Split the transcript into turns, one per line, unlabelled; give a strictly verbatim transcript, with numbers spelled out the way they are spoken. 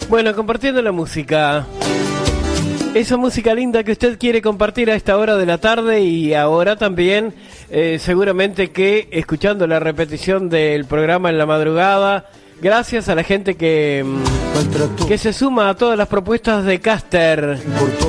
Bueno, compartiendo la música. Esa música linda que usted quiere compartir a esta hora de la tarde y ahora también, eh, seguramente que escuchando la repetición del programa en la madrugada, gracias a la gente que, que se suma a todas las propuestas de Caster.